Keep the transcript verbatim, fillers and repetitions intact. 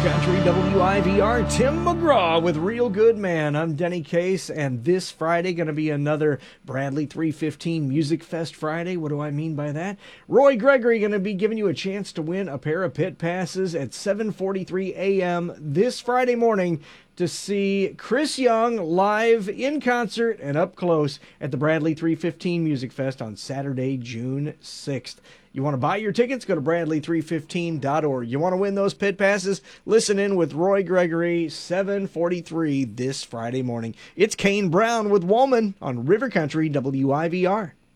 Country W I V R, Tim McGraw with Real Good Man. I'm Denny Case, and this Friday going to be another Bradley three fifteen Music Fest Friday. What do I mean by that? Roy Gregory going to be giving you a chance to win a pair of pit passes at seven forty-three a.m. this Friday morning to see Chris Young live in concert and up close at the Bradley three fifteen Music Fest on Saturday, June sixth. You want to buy your tickets? Go to bradley three fifteen dot org. You want to win those pit passes? Listen in with Roy Gregory, seven forty-three this Friday morning. It's Kane Brown with Woman on River Country W I V R.